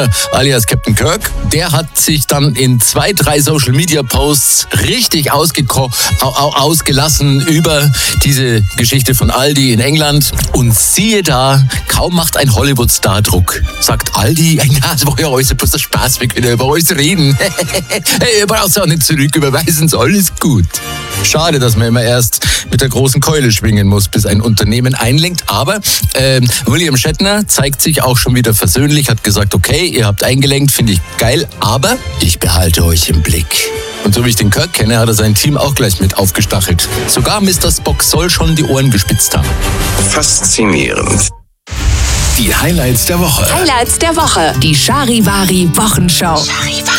alias Captain Kirk, der hat sich dann in 2, 3 Social-Media-Posts richtig ausgelassen über diese Geschichte von Aldi in England. Und siehe da, kaum macht ein Hollywood-Star Druck, sagt Aldi, ja, das war ja alles bloß ein Spaß, wir können über alles reden. Hey, ihr braucht es auch nicht zurück überweisen, ist alles gut. Schade, dass man immer erst mit der großen Keule schwingen muss, bis ein Unternehmen einlenkt. Aber William Shatner zeigt sich auch schon wieder versöhnlich, hat gesagt, okay, ihr habt eingelenkt, finde ich geil, aber ich behalte euch im Blick. Und so wie ich den Kirk kenne, hat er sein Team auch gleich mit aufgestachelt. Sogar Mr. Spock soll schon die Ohren gespitzt haben. Faszinierend. Die Highlights der Woche. Die Charivari Wochenshow.